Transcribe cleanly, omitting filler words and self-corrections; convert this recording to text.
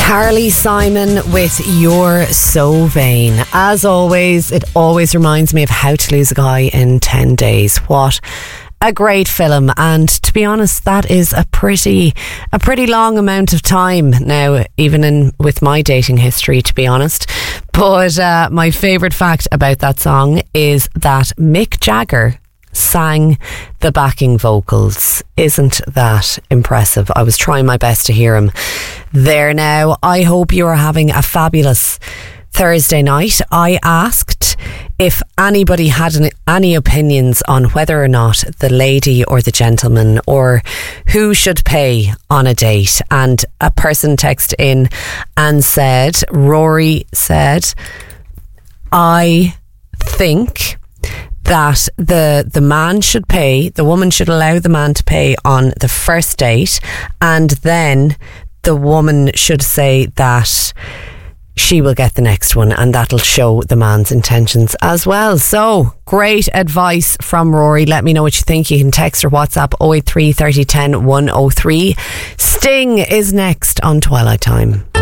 Carly Simon with You're So Vain. As always, it always reminds me of How to Lose a Guy in 10 Days. What a great film, and to be honest, that is a pretty long amount of time now, even with my dating history, to be honest. But my favourite fact about that song is that Mick Jagger sang the backing vocals. Isn't that impressive? I was trying my best to hear him there. Now, I hope you are having a fabulous Thursday night. I asked if anybody had any opinions on whether or not the lady or the gentleman or who should pay on a date, and a person texted in and said, Rory said, I think that the man should pay, the woman should allow the man to pay on the first date, and then the woman should say that she will get the next one, and that'll show the man's intentions as well. So, great advice from Rory. Let me know what you think. You can text or WhatsApp 083 30 10 103. Sting is next on Twilight Time.